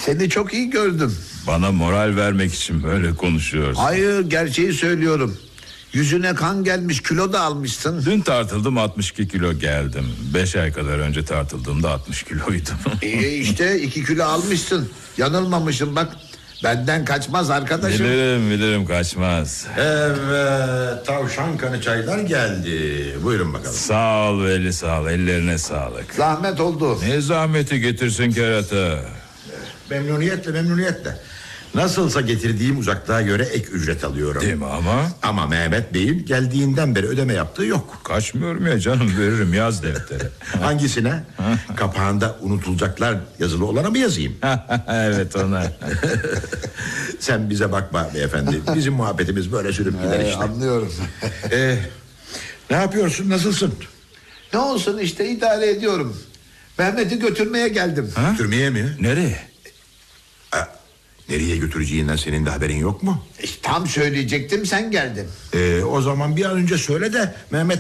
Seni çok iyi gördüm. Bana moral vermek için böyle konuşuyorsun. Hayır, gerçeği söylüyorum. Yüzüne kan gelmiş, kilo da almışsın. Dün tartıldım, 62 kilo geldim. 5 ay kadar önce tartıldığımda 60 kiloydum. İşte 2 kilo almışsın. Yanılmamışım bak. Benden kaçmaz arkadaşım. Bilirim kaçmaz. Evet, tavşan kanı çaylar geldi. Buyurun bakalım. Sağ ol Veli, sağ ol, ellerine sağlık. Zahmet oldu. Ne zahmeti, getirsin kerata. Memnuniyetle. Nasılsa getirdiğim uzaklığa göre ek ücret alıyorum. Değil mi ama? Ama Mehmet Bey'in geldiğinden beri ödeme yaptığı yok. Kaçmıyorum ya canım, veririm, yaz deftere. Hangisine? Kapağında unutulacaklar yazılı olana mı yazayım? Evet, ona. Sen bize bakma beyefendi. Bizim muhabbetimiz böyle sürüp gider işte. Anlıyorum. Ne yapıyorsun, nasılsın? Ne olsun işte, idare ediyorum. Mehmet'i götürmeye geldim. Götürmeye mi? Nereye? Nereye götüreceğinden senin de haberin yok mu? Tam söyleyecektim, sen geldin. O zaman bir an önce söyle de Mehmet